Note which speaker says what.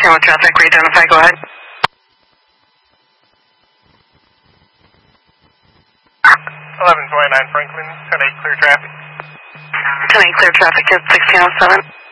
Speaker 1: with traffic, re-identify, go ahead.
Speaker 2: 1129 Franklin, 10-8 clear traffic.
Speaker 1: 10-8 clear traffic at 1607.